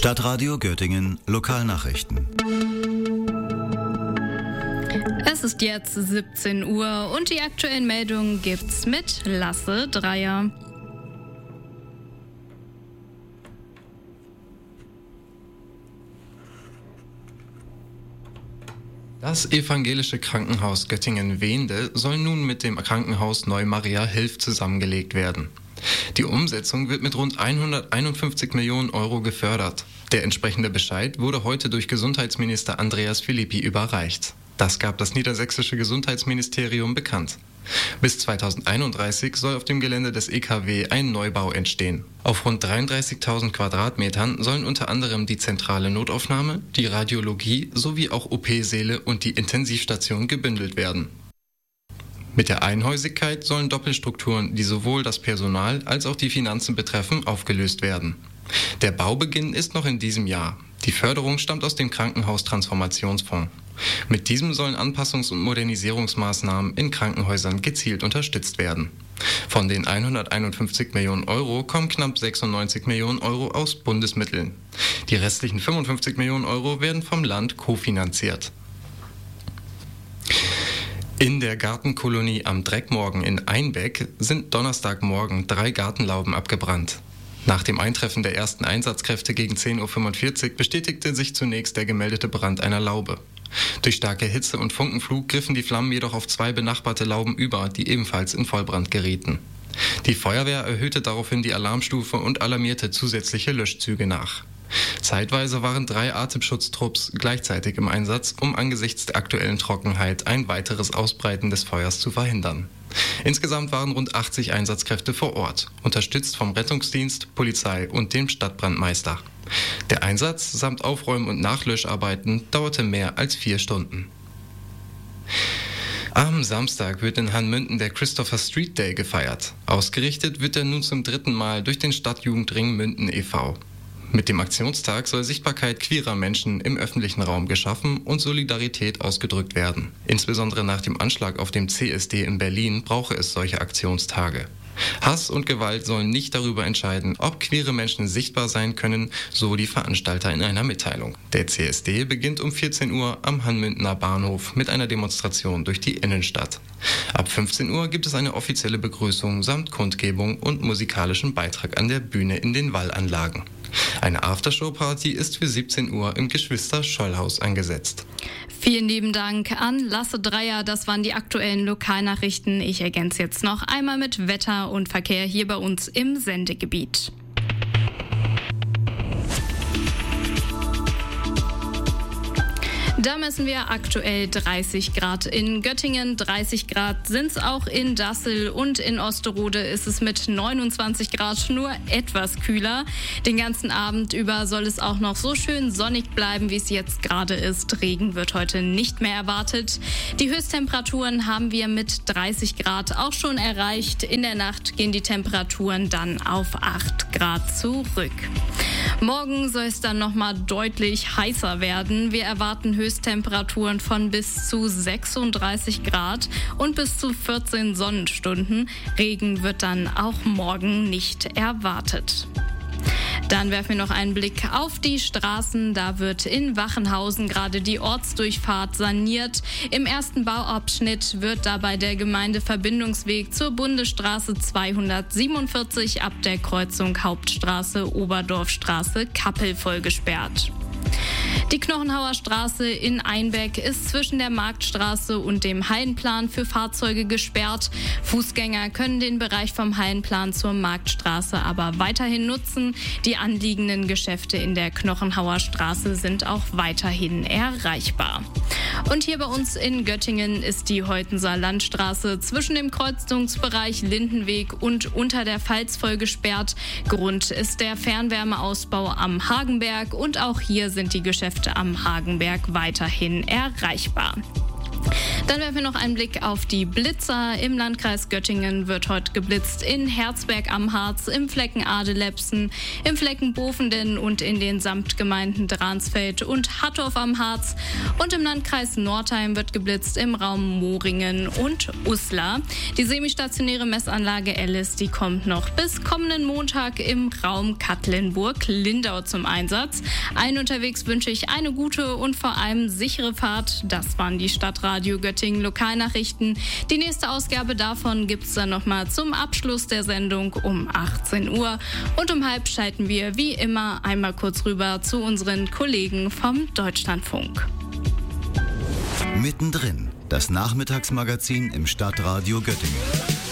Stadtradio Göttingen Lokalnachrichten. Es ist jetzt 17 Uhr und die aktuellen Meldungen gibt's mit Lasse Dreier. Das evangelische Krankenhaus Göttingen-Wende soll nun mit dem Krankenhaus Neu-Maria Hilf zusammengelegt werden. Die Umsetzung wird mit rund 151 Millionen Euro gefördert. Der entsprechende Bescheid wurde heute durch Gesundheitsminister Andreas Philippi überreicht. Das gab das niedersächsische Gesundheitsministerium bekannt. Bis 2031 soll auf dem Gelände des EKW ein Neubau entstehen. Auf rund 33.000 Quadratmetern sollen unter anderem die zentrale Notaufnahme, die Radiologie sowie auch OP-Säle und die Intensivstation gebündelt werden. Mit der Einhäusigkeit sollen Doppelstrukturen, die sowohl das Personal als auch die Finanzen betreffen, aufgelöst werden. Der Baubeginn ist noch in diesem Jahr. Die Förderung stammt aus dem Krankenhaustransformationsfonds. Mit diesem sollen Anpassungs- und Modernisierungsmaßnahmen in Krankenhäusern gezielt unterstützt werden. Von den 151 Millionen Euro kommen knapp 96 Millionen Euro aus Bundesmitteln. Die restlichen 55 Millionen Euro werden vom Land kofinanziert. In der Gartenkolonie am Dreckmorgen in Einbeck sind Donnerstagmorgen 3 Gartenlauben abgebrannt. Nach dem Eintreffen der ersten Einsatzkräfte gegen 10.45 Uhr bestätigte sich zunächst der gemeldete Brand einer Laube. Durch starke Hitze und Funkenflug griffen die Flammen jedoch auf 2 benachbarte Lauben über, die ebenfalls in Vollbrand gerieten. Die Feuerwehr erhöhte daraufhin die Alarmstufe und alarmierte zusätzliche Löschzüge nach. Zeitweise waren 3 Atemschutztrupps gleichzeitig im Einsatz, um angesichts der aktuellen Trockenheit ein weiteres Ausbreiten des Feuers zu verhindern. Insgesamt waren rund 80 Einsatzkräfte vor Ort, unterstützt vom Rettungsdienst, Polizei und dem Stadtbrandmeister. Der Einsatz samt Aufräumen und Nachlöscharbeiten dauerte mehr als 4 Stunden. Am Samstag wird in Hanmünden der Christopher Street Day gefeiert. Ausgerichtet wird er nun zum 3. Mal durch den Stadtjugendring Münden e.V. Mit dem Aktionstag soll Sichtbarkeit queerer Menschen im öffentlichen Raum geschaffen und Solidarität ausgedrückt werden. Insbesondere nach dem Anschlag auf dem CSD in Berlin brauche es solche Aktionstage. Hass und Gewalt sollen nicht darüber entscheiden, ob queere Menschen sichtbar sein können, so die Veranstalter in einer Mitteilung. Der CSD beginnt um 14 Uhr am Hanmündener Bahnhof mit einer Demonstration durch die Innenstadt. Ab 15 Uhr gibt es eine offizielle Begrüßung samt Kundgebung und musikalischen Beitrag an der Bühne in den Wallanlagen. Eine Aftershow-Party ist für 17 Uhr im Geschwister-Scholl-Haus angesetzt. Vielen lieben Dank an Lasse Dreier. Das waren die aktuellen Lokalnachrichten. Ich ergänze jetzt noch einmal mit Wetter und Verkehr hier bei uns im Sendegebiet. Da messen wir aktuell 30 Grad in Göttingen, 30 Grad sind es auch in Dassel und in Osterode ist es mit 29 Grad nur etwas kühler. Den ganzen Abend über soll es auch noch so schön sonnig bleiben, wie es jetzt gerade ist. Regen wird heute nicht mehr erwartet. Die Höchsttemperaturen haben wir mit 30 Grad auch schon erreicht. In der Nacht gehen die Temperaturen dann auf 8 Grad zurück. Morgen soll es dann nochmal deutlich heißer werden. Wir erwarten Höchsttemperaturen von bis zu 36 Grad und bis zu 14 Sonnenstunden. Regen wird dann auch morgen nicht erwartet. Dann werfen wir noch einen Blick auf die Straßen. Da wird in Wachenhausen gerade die Ortsdurchfahrt saniert. Im ersten Bauabschnitt wird dabei der Gemeindeverbindungsweg zur Bundesstraße 247 ab der Kreuzung Hauptstraße Oberdorfstraße Kappel vollgesperrt. Die Knochenhauer Straße in Einbeck ist zwischen der Marktstraße und dem Hallenplan für Fahrzeuge gesperrt. Fußgänger können den Bereich vom Hallenplan zur Marktstraße aber weiterhin nutzen. Die anliegenden Geschäfte in der Knochenhauer Straße sind auch weiterhin erreichbar. Und hier bei uns in Göttingen ist die Heutenser Landstraße zwischen dem Kreuzungsbereich Lindenweg und unter der Pfalz voll gesperrt. Grund ist der Fernwärmeausbau am Hagenberg und auch hier sind die Geschäfte am Hagenberg weiterhin erreichbar. Dann werfen wir noch einen Blick auf die Blitzer. Im Landkreis Göttingen wird heute geblitzt in Herzberg am Harz, im Flecken Adelepsen, im Flecken Bofenden und in den Samtgemeinden Dransfeld und Hattorf am Harz. Und im Landkreis Nordheim wird geblitzt im Raum Moringen und Uslar. Die semistationäre Messanlage Alice, die kommt noch bis kommenden Montag im Raum Katlenburg-Lindau zum Einsatz. Allen unterwegs wünsche ich eine gute und vor allem sichere Fahrt. Das waren die Stadtradio Göttingen Lokalnachrichten. Die nächste Ausgabe davon gibt es dann nochmal zum Abschluss der Sendung um 18 Uhr. Und um halb schalten wir wie immer einmal kurz rüber zu unseren Kollegen vom Deutschlandfunk. Mittendrin, das Nachmittagsmagazin im Stadtradio Göttingen.